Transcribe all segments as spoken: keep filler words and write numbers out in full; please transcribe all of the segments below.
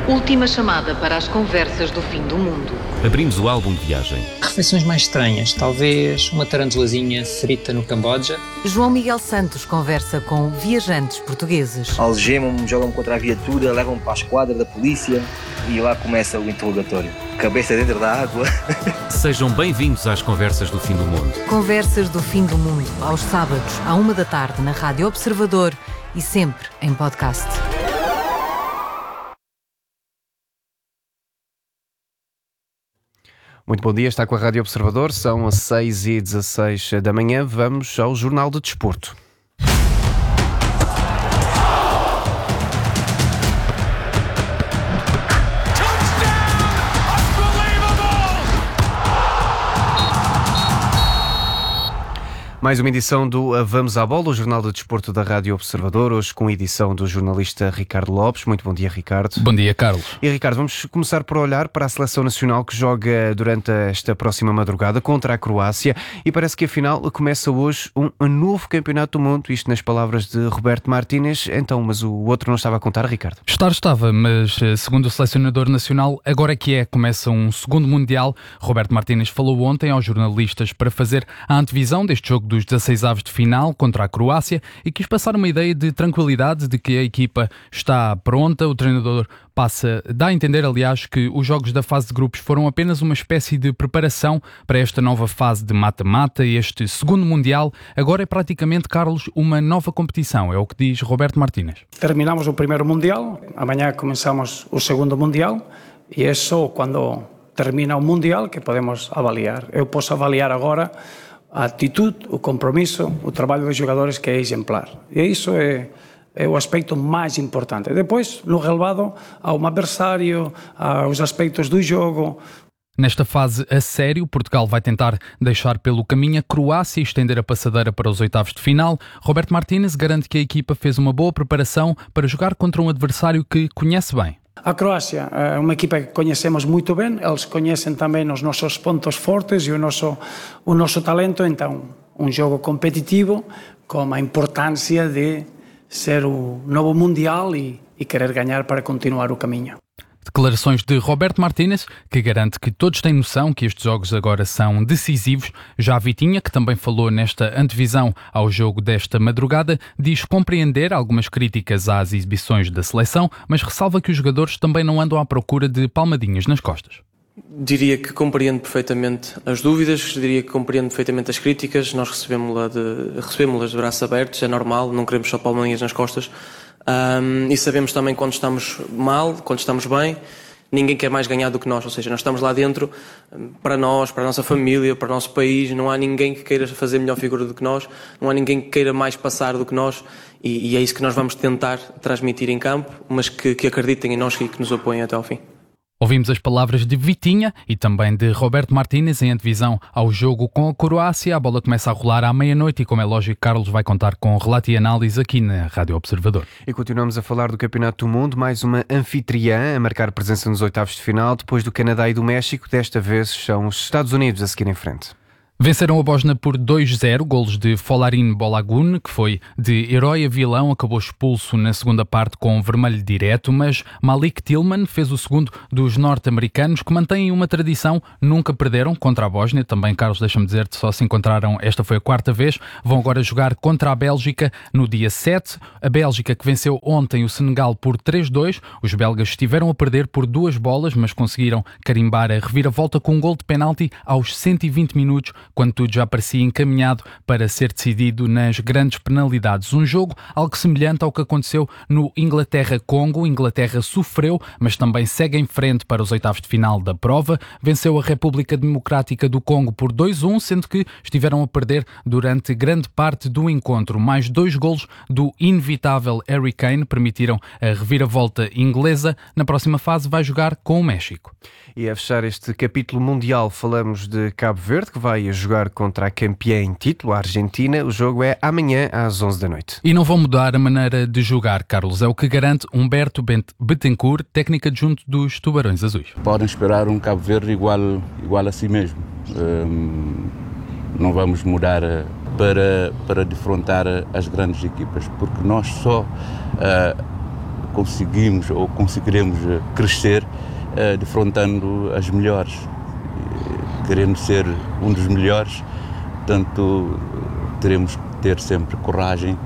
Última chamada para as conversas do fim do mundo. Abrimos o álbum de viagem. Refeições mais estranhas, talvez uma tarantulazinha frita no Camboja. João Miguel Santos conversa com viajantes portugueses. Algemam-me, jogam-me contra a viatura, levam-me para a esquadra da polícia e lá começa o interrogatório. Cabeça dentro da água. Sejam bem-vindos às conversas do fim do mundo. Conversas do fim do mundo, aos sábados, à uma da tarde, na Rádio Observador e sempre em podcast. Muito bom dia, está com a Rádio Observador, são as seis e dezasseis da manhã, vamos ao Jornal de Desporto. Mais uma edição do Vamos à Bola, o Jornal de Desporto da Rádio Observador, hoje com a edição do jornalista Ricardo Lopes. Muito bom dia, Ricardo. Bom dia, Carlos. E, Ricardo, vamos começar por olhar para a Seleção Nacional que joga durante esta próxima madrugada contra a Croácia e parece que a final começa hoje um, um novo Campeonato do Mundo, isto nas palavras de Roberto Martínez. Então, mas o outro não estava a contar, Ricardo? Estar estava, mas segundo o selecionador nacional, agora é que é, começa um segundo Mundial. Roberto Martínez falou ontem aos jornalistas para fazer a antevisão deste jogo dos dezasseis avos de final contra a Croácia e quis passar uma ideia de tranquilidade, de que a equipa está pronta. O treinador passa, dá a entender, aliás, que os jogos da fase de grupos foram apenas uma espécie de preparação para esta nova fase de mata-mata e este segundo Mundial. Agora é praticamente, Carlos, uma nova competição, é o que diz Roberto Martínez. Terminamos o primeiro Mundial, amanhã começamos o segundo Mundial e é só quando termina o Mundial que podemos avaliar. Eu posso avaliar agora a atitude, o compromisso, o trabalho dos jogadores, que é exemplar. E isso é, é o aspecto mais importante. Depois, no relevado ao adversário, aos aspectos do jogo. Nesta fase a sério, Portugal vai tentar deixar pelo caminho a Croácia e estender a passadeira para os oitavos de final. Roberto Martínez garante que a equipa fez uma boa preparação para jogar contra um adversário que conhece bem. A Croácia é uma equipa que conhecemos muito bem, eles conhecem também os nossos pontos fortes e o nosso, o nosso talento, então um jogo competitivo com a importância de ser o novo Mundial e, e querer ganhar para continuar o caminho. Declarações de Roberto Martínez, que garante que todos têm noção que estes jogos agora são decisivos. Já a Vitinha, que também falou nesta antevisão ao jogo desta madrugada, diz compreender algumas críticas às exibições da seleção, mas ressalva que os jogadores também não andam à procura de palmadinhas nas costas. Diria que compreendo perfeitamente as dúvidas, diria que compreendo perfeitamente as críticas. Nós recebemos-las de, recebemos de braços abertos, é normal, não queremos só palmadinhas nas costas. Um, e sabemos também quando estamos mal, quando estamos bem. Ninguém quer mais ganhar do que nós, ou seja, nós estamos lá dentro para nós, para a nossa família, para o nosso país. Não há ninguém que queira fazer melhor figura do que nós, não há ninguém que queira mais passar do que nós, e, e é isso que nós vamos tentar transmitir em campo, mas que, que acreditem em nós e que nos apoiem até ao fim. Ouvimos as palavras de Vitinha e também de Roberto Martínez em antevisão ao jogo com a Croácia. A bola começa a rolar à meia-noite e, como é lógico, Carlos vai contar com relato e análise aqui na Rádio Observador. E continuamos a falar do Campeonato do Mundo, mais uma anfitriã a marcar presença nos oitavos de final, depois do Canadá e do México. Desta vez são os Estados Unidos a seguir em frente. Venceram a Bósnia por dois a zero, golos de Folarin Bolagun, que foi de herói a vilão, acabou expulso na segunda parte com um vermelho direto, mas Malik Tillman fez o segundo dos norte-americanos, que mantêm uma tradição, nunca perderam contra a Bósnia. Também, Carlos, deixa-me dizer-te, só se encontraram, esta foi a quarta vez, vão agora jogar contra a Bélgica no dia sete. A Bélgica que venceu ontem o Senegal por três a dois, os belgas estiveram a perder por duas bolas, mas conseguiram carimbar a reviravolta com um gol de penalti aos cento e vinte minutos, quando tudo já parecia encaminhado para ser decidido nas grandes penalidades. Um jogo algo semelhante ao que aconteceu no Inglaterra-Congo. Inglaterra sofreu, mas também segue em frente para os oitavos de final da prova. Venceu a República Democrática do Congo por dois a um, sendo que estiveram a perder durante grande parte do encontro. Mais dois golos do inevitável Harry Kane permitiram a reviravolta inglesa. Na próxima fase vai jogar com o México. E a fechar este capítulo mundial falamos de Cabo Verde, que vai jogar contra a campeã em título, a Argentina. O jogo é amanhã às onze da noite. E não vão mudar a maneira de jogar, Carlos. É o que garante Humberto Betancourt, técnico adjunto dos Tubarões Azuis. Podem esperar um Cabo Verde igual, igual a si mesmo. Um, não vamos mudar para, para defrontar as grandes equipas, porque nós só... Uh, conseguimos ou conseguiremos crescer uh, defrontando as melhores, querendo ser um dos melhores, portanto teremos que ter sempre coragem,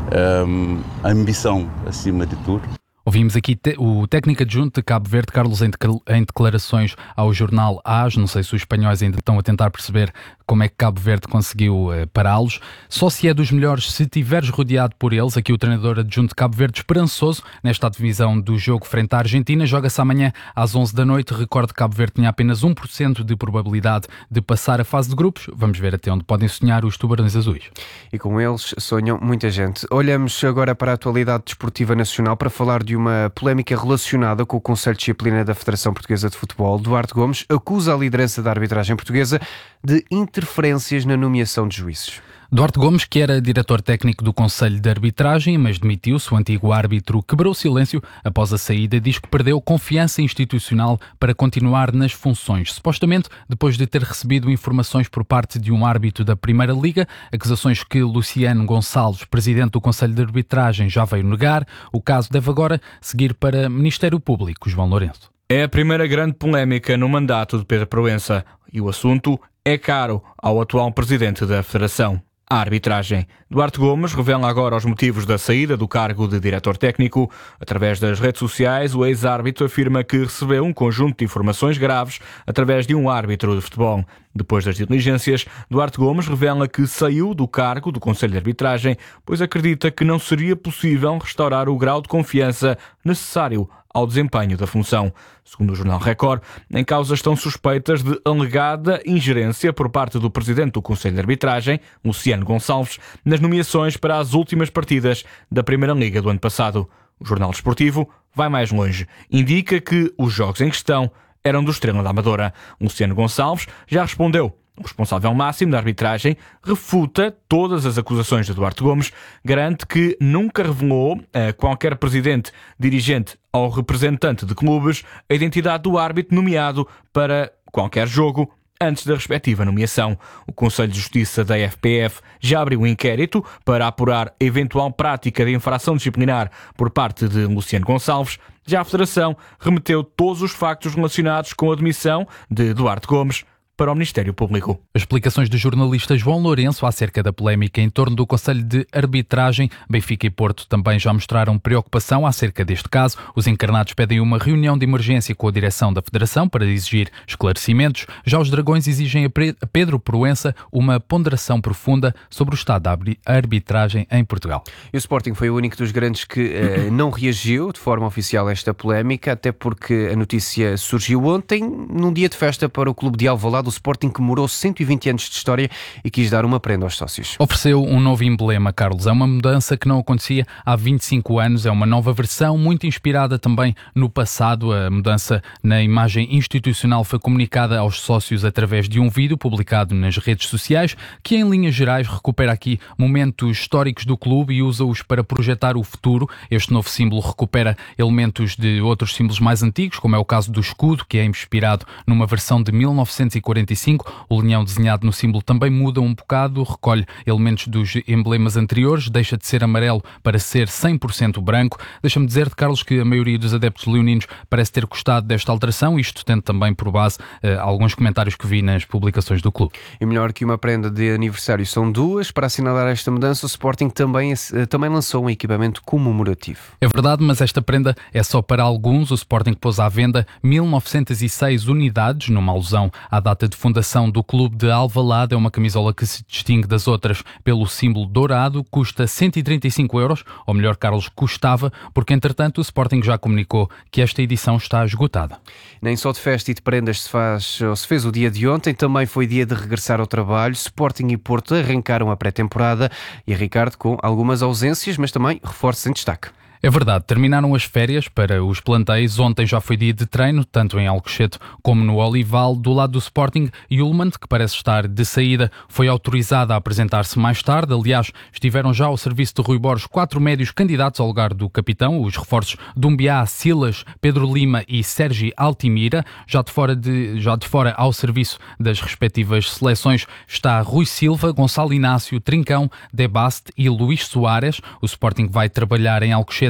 um, ambição acima de tudo. Ouvimos aqui te- o técnico adjunto de Cabo Verde, Carlos, em, de- em declarações ao jornal AS. Não sei se os espanhóis ainda estão a tentar perceber como é que Cabo Verde conseguiu eh, pará-los. Só se é dos melhores se estiveres rodeado por eles. Aqui o treinador adjunto de Cabo Verde, esperançoso nesta divisão do jogo frente à Argentina. Joga-se amanhã às onze da noite. Recordo que Cabo Verde tinha apenas um por cento de probabilidade de passar a fase de grupos. Vamos ver até onde podem sonhar os tubarões azuis. E com eles sonham muita gente. Olhamos agora para a atualidade desportiva nacional para falar de uma polémica relacionada com o Conselho de Disciplina da Federação Portuguesa de Futebol. Duarte Gomes acusa a liderança da arbitragem portuguesa de interferências na nomeação de juízes. Duarte Gomes, que era diretor técnico do Conselho de Arbitragem, mas demitiu-se, o antigo árbitro quebrou silêncio após a saída, diz que perdeu confiança institucional para continuar nas funções. Supostamente, depois de ter recebido informações por parte de um árbitro da Primeira Liga, acusações que Luciano Gonçalves, presidente do Conselho de Arbitragem, já veio negar. O caso deve agora seguir para Ministério Público. João Lourenço. É a primeira grande polémica no mandato de Pedro Proença e o assunto é caro ao atual presidente da Federação. A arbitragem. Duarte Gomes revela agora os motivos da saída do cargo de diretor técnico. Através das redes sociais, o ex-árbitro afirma que recebeu um conjunto de informações graves através de um árbitro de futebol. Depois das diligências, Duarte Gomes revela que saiu do cargo do Conselho de Arbitragem, pois acredita que não seria possível restaurar o grau de confiança necessário ao desempenho da função. Segundo o jornal Record, em causa estão suspeitas de alegada ingerência por parte do presidente do Conselho de Arbitragem, Luciano Gonçalves, nas nomeações para as últimas partidas da Primeira Liga do ano passado. O jornal desportivo vai mais longe. Indica que os jogos em questão eram do Estrela da Amadora. Luciano Gonçalves já respondeu. O responsável máximo da arbitragem refuta todas as acusações de Duarte Gomes, garante que nunca revelou a qualquer presidente, dirigente ou representante de clubes a identidade do árbitro nomeado para qualquer jogo antes da respectiva nomeação. O Conselho de Justiça da F P F já abriu um inquérito para apurar a eventual prática de infração disciplinar por parte de Luciano Gonçalves. Já a Federação remeteu todos os factos relacionados com a demissão de Duarte Gomes para o Ministério Público. As explicações do jornalista João Lourenço acerca da polémica em torno do Conselho de Arbitragem. Benfica e Porto também já mostraram preocupação acerca deste caso. Os encarnados pedem uma reunião de emergência com a direção da Federação para exigir esclarecimentos. Já os Dragões exigem a Pedro Proença uma ponderação profunda sobre o estado da arbitragem em Portugal. E o Sporting foi o único dos grandes que eh, não reagiu de forma oficial a esta polémica, até porque a notícia surgiu ontem, num dia de festa para o clube de Alvalade. O Sporting comemorou cento e vinte anos de história e quis dar uma prenda aos sócios. Ofereceu um novo emblema, Carlos. É uma mudança que não acontecia há vinte e cinco anos. É uma nova versão, muito inspirada também no passado. A mudança na imagem institucional foi comunicada aos sócios através de um vídeo publicado nas redes sociais, que em linhas gerais recupera aqui momentos históricos do clube e usa-os para projetar o futuro. Este novo símbolo recupera elementos de outros símbolos mais antigos, como é o caso do escudo, que é inspirado numa versão de mil novecentos e quarenta e cinco. O linhão desenhado no símbolo também muda um bocado, recolhe elementos dos emblemas anteriores, deixa de ser amarelo para ser cem por cento branco. Deixa-me dizer-te, Carlos, que a maioria dos adeptos leoninos parece ter gostado desta alteração, isto tendo também por base uh, alguns comentários que vi nas publicações do clube. E melhor que uma prenda de aniversário são duas. Para assinalar esta mudança, o Sporting também, uh, também lançou um equipamento comemorativo. É verdade, mas esta prenda é só para alguns. O Sporting pôs à venda mil novecentas e seis unidades, numa alusão à data de fundação do clube de Alvalade. É uma camisola que se distingue das outras pelo símbolo dourado, custa cento e trinta e cinco euros, ou melhor, Carlos, custava, porque entretanto o Sporting já comunicou que esta edição está esgotada. Nem só de festa e de prendas se faz, ou se fez o dia de ontem, também foi dia de regressar ao trabalho. Sporting e Porto arrancaram a pré-temporada e Ricardo com algumas ausências, mas também reforços em destaque. É verdade, terminaram as férias para os plantéis. Ontem já foi dia de treino, tanto em Alcochete como no Olival. Do lado do Sporting, Ullmann, que parece estar de saída, foi autorizada a apresentar-se mais tarde. Aliás, estiveram já ao serviço de Rui Borges quatro médios candidatos ao lugar do capitão, os reforços Dumbiá, Silas, Pedro Lima e Sérgio Altimira. Já de fora, de, já de fora ao serviço das respectivas seleções está Rui Silva, Gonçalo Inácio, Trincão, De Bast e Luís Soares. O Sporting vai trabalhar em Alcochete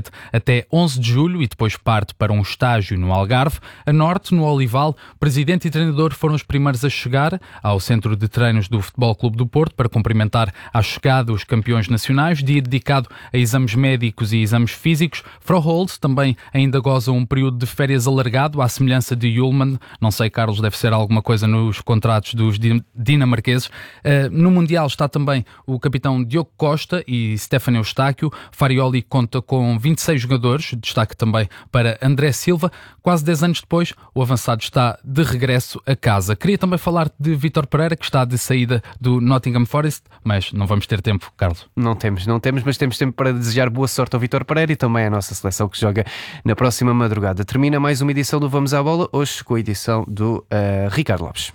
Norte até onze de julho e depois parte para um estágio no Algarve. A Norte, no Olival, presidente e treinador foram os primeiros a chegar ao centro de treinos do Futebol Clube do Porto para cumprimentar à chegada os campeões nacionais, dia dedicado a exames médicos e exames físicos. Froholt também ainda goza um período de férias alargado, à semelhança de Ullmann. Não sei, Carlos, deve ser alguma coisa nos contratos dos dinamarqueses. Uh, no Mundial está também o capitão Diogo Costa e Stefano Eustáquio. Farioli conta com vinte e seis jogadores, destaque também para André Silva. Quase dez anos depois, o avançado está de regresso a casa. Queria também falar de Vítor Pereira, que está de saída do Nottingham Forest, mas não vamos ter tempo, Carlos. Não temos, não temos, mas temos tempo para desejar boa sorte ao Vítor Pereira e também à nossa seleção que joga na próxima madrugada. Termina mais uma edição do Vamos à Bola, hoje com a edição do uh, Ricardo Lopes.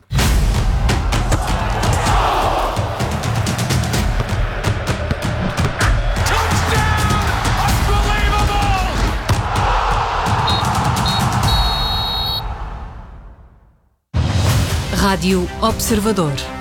Rádio Observador.